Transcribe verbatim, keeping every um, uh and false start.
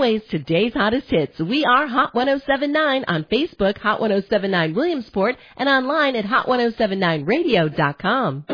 always, today's hottest hits. We are Hot ten seventy-nine on Facebook, Hot ten seventy-nine Williamsport, and online at hot ten seventy-nine radio dot com.